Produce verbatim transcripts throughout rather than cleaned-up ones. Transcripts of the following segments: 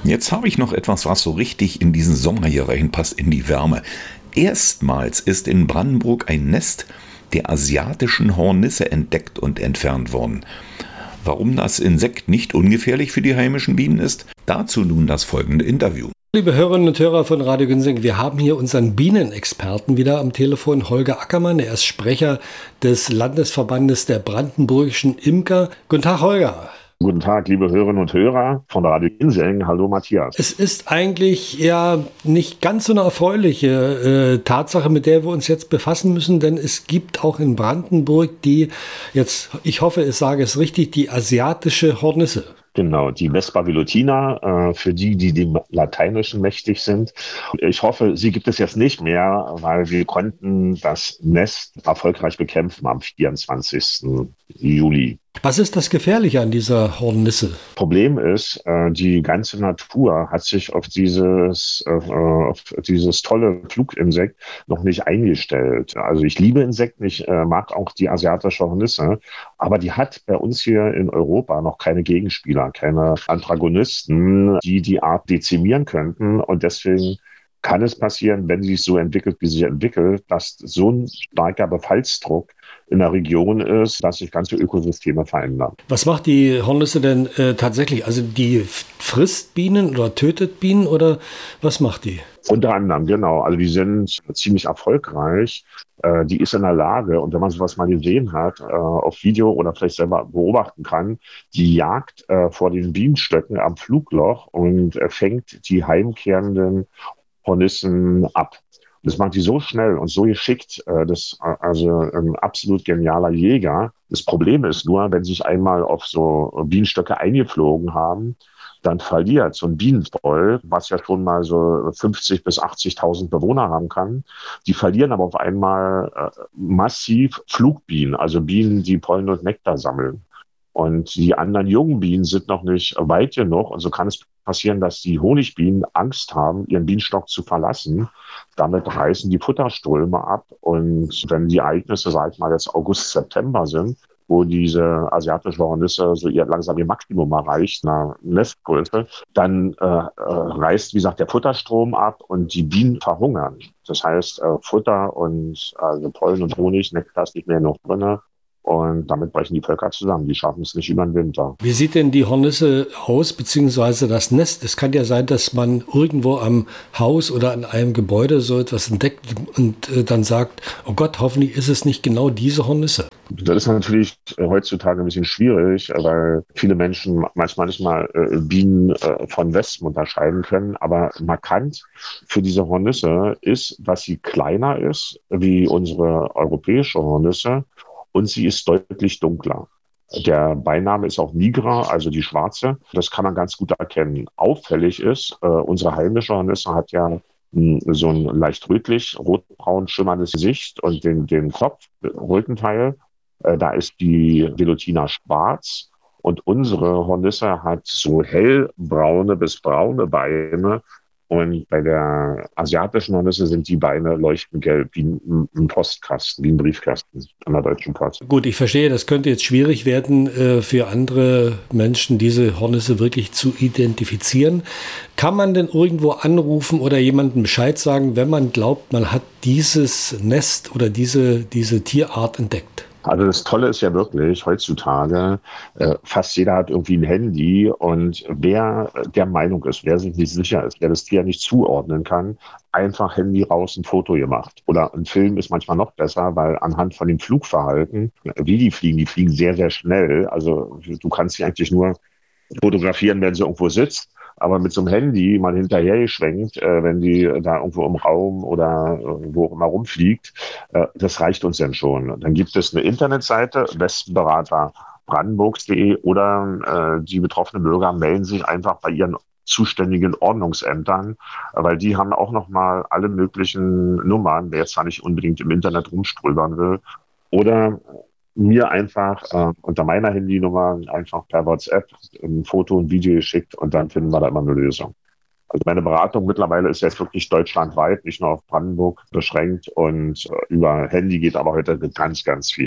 Jetzt habe ich noch etwas, was so richtig in diesen Sommer hier reinpasst, in die Wärme. Erstmals ist in Brandenburg ein Nest der asiatischen Hornisse entdeckt und entfernt worden. Warum das Insekt nicht ungefährlich für die heimischen Bienen ist, dazu nun das folgende Interview. Liebe Hörerinnen und Hörer von Radio Günsing, wir haben hier unseren Bienenexperten wieder am Telefon, Holger Ackermann. Er ist Sprecher des Landesverbandes der brandenburgischen Imker. Guten Tag, Holger. Guten Tag, liebe Hörerinnen und Hörer von Radio Günsing. Hallo, Matthias. Es ist eigentlich ja nicht ganz so eine erfreuliche äh, Tatsache, mit der wir uns jetzt befassen müssen, denn es gibt auch in Brandenburg die, jetzt, ich hoffe, ich sage es richtig, die asiatische Hornisse. Genau, die Vespa velutina, äh, für die, die dem Lateinischen mächtig sind. Ich hoffe, sie gibt es jetzt nicht mehr, weil wir konnten das Nest erfolgreich bekämpfen am vierundzwanzigsten Juli. Was ist das Gefährliche an dieser Hornisse? Problem ist, äh, die ganze Natur hat sich auf dieses, äh, auf dieses tolle Fluginsekt noch nicht eingestellt. Also ich liebe Insekten, ich äh, mag auch die asiatische Hornisse, aber die hat bei uns hier in Europa noch keine Gegenspieler, keine Antagonisten, die die Art dezimieren könnten, und deswegen kann es passieren, wenn sie sich so entwickelt, wie sie sich entwickelt, dass so ein starker Befallsdruck in der Region ist, dass sich ganze Ökosysteme verändern. Was macht die Hornisse denn äh, tatsächlich? Also die frisst Bienen oder tötet Bienen oder was macht die? Unter anderem, genau. Also die sind ziemlich erfolgreich. Äh, die ist in der Lage, und wenn man sowas mal gesehen hat, äh, auf Video oder vielleicht selber beobachten kann, die jagt äh, vor den Bienenstöcken am Flugloch und äh, fängt die heimkehrenden Hornissen ab. Das macht die so schnell und so geschickt, äh, das also ein absolut genialer Jäger. Das Problem ist nur, wenn sie sich einmal auf so Bienenstöcke eingeflogen haben, dann verliert so ein Bienenvolk, was ja schon mal so fünfzig bis achtzigtausend Bewohner haben kann, die verlieren aber auf einmal äh, massiv Flugbienen, also Bienen, die Pollen und Nektar sammeln. Und die anderen jungen Bienen sind noch nicht weit genug. Und so kann es passieren, dass die Honigbienen Angst haben, ihren Bienenstock zu verlassen. Damit reißen die Futterströme ab. Und wenn die Ereignisse, sag ich mal, jetzt August, September sind, wo diese asiatische Hornisse so ihr langsam ihr Maximum erreicht, eine Nestgröße, dann äh, äh, reißt, wie gesagt, der Futterstrom ab und die Bienen verhungern. Das heißt, äh, Futter und also Pollen und Honig, Nektar ist nicht mehr noch drin. Und damit brechen die Völker zusammen. Die schaffen es nicht über den Winter. Wie sieht denn die Hornisse aus, beziehungsweise das Nest? Es kann ja sein, dass man irgendwo am Haus oder an einem Gebäude so etwas entdeckt und äh, dann sagt, oh Gott, hoffentlich ist es nicht genau diese Hornisse. Das ist natürlich heutzutage ein bisschen schwierig, weil viele Menschen manchmal nicht mal äh, Bienen äh, von Wespen unterscheiden können. Aber markant für diese Hornisse ist, dass sie kleiner ist wie unsere europäische Hornisse. Und sie ist deutlich dunkler. Der Beiname ist auch Nigra, also die schwarze. Das kann man ganz gut erkennen. Auffällig ist, äh, unsere heimische Hornisse hat ja mh, so ein leicht rötlich, rotbraun schimmerndes Gesicht und den, den Kopf, Rückenteil. Äh, da ist die Velutina schwarz. Und unsere Hornisse hat so hellbraune bis braune Beine. Und bei der asiatischen Hornisse sind die Beine leuchtend gelb, wie ein, ein Postkasten, wie ein Briefkasten an der Deutschen Post. Gut, ich verstehe, das könnte jetzt schwierig werden, äh, für andere Menschen diese Hornisse wirklich zu identifizieren. Kann man denn irgendwo anrufen oder jemandem Bescheid sagen, wenn man glaubt, man hat dieses Nest oder diese, diese Tierart entdeckt? Also das Tolle ist ja wirklich, heutzutage, äh, fast jeder hat irgendwie ein Handy, und wer der Meinung ist, wer sich nicht sicher ist, wer das Tier nicht zuordnen kann, einfach Handy raus, ein Foto gemacht. Oder ein Film ist manchmal noch besser, weil anhand von dem Flugverhalten, wie die fliegen, die fliegen sehr, sehr schnell. Also du kannst sie eigentlich nur fotografieren, wenn sie irgendwo sitzt. Aber mit so einem Handy mal hinterher geschwenkt, äh, wenn die da irgendwo im Raum oder äh, wo auch immer rumfliegt, äh, das reicht uns dann schon. Dann gibt es eine Internetseite, wespenberater brandenburgs punkt de, oder äh, die betroffenen Bürger melden sich einfach bei ihren zuständigen Ordnungsämtern, weil die haben auch nochmal alle möglichen Nummern, wer jetzt zwar nicht unbedingt im Internet rumströbern will, oder mir einfach äh, unter meiner Handynummer einfach per WhatsApp ein Foto und Video geschickt, und dann finden wir da immer eine Lösung. Also meine Beratung mittlerweile ist jetzt wirklich deutschlandweit, nicht nur auf Brandenburg beschränkt, und äh, über Handy geht aber heute ganz, ganz viel.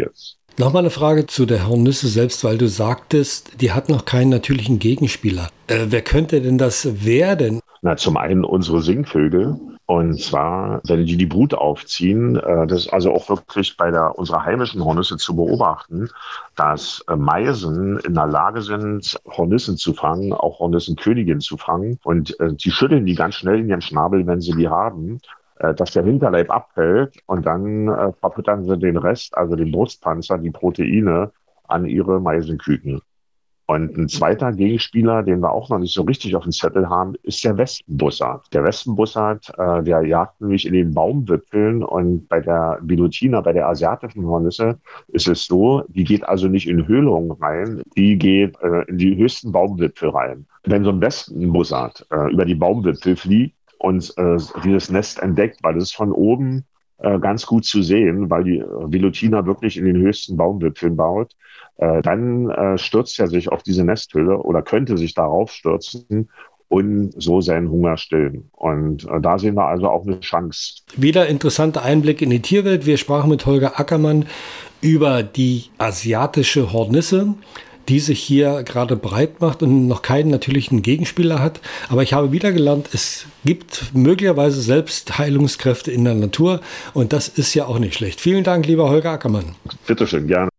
Nochmal eine Frage zu der Hornisse selbst, weil du sagtest, die hat noch keinen natürlichen Gegenspieler. Äh, wer könnte denn das werden? Na, zum einen unsere Singvögel. Und zwar, wenn die die Brut aufziehen, äh, das ist also auch wirklich bei der unserer heimischen Hornisse zu beobachten, dass äh, Meisen in der Lage sind, Hornissen zu fangen, auch Hornissenköniginnen zu fangen. Und äh, die schütteln die ganz schnell in ihren Schnabel, wenn sie die haben, äh, dass der Hinterleib abfällt und dann äh, verfüttern sie den Rest, also den Brustpanzer, die Proteine, an ihre Meisenküken. Und ein zweiter Gegenspieler, den wir auch noch nicht so richtig auf dem Zettel haben, ist der Wespenbussard. Der Wespenbussard, äh, der jagt nämlich in den Baumwipfeln, und bei der Velutina, bei der asiatischen Hornisse, ist es so, die geht also nicht in Höhlungen rein, die geht äh, in die höchsten Baumwipfel rein. Wenn so ein Wespenbussard äh, über die Baumwipfel fliegt und äh, dieses Nest entdeckt, weil es von oben äh, ganz gut zu sehen, weil die Velutina wirklich in den höchsten Baumwipfeln baut, äh, dann äh, stürzt er sich auf diese Nesthülle oder könnte sich darauf stürzen und so seinen Hunger stillen. Und äh, da sehen wir also auch eine Chance. Wieder interessanter Einblick in die Tierwelt. Wir sprachen mit Holger Ackermann über die asiatische Hornisse, die sich hier gerade breit macht und noch keinen natürlichen Gegenspieler hat. Aber ich habe wieder gelernt, es gibt möglicherweise selbst Heilungskräfte in der Natur, und das ist ja auch nicht schlecht. Vielen Dank, lieber Holger Ackermann. Bitteschön, gerne.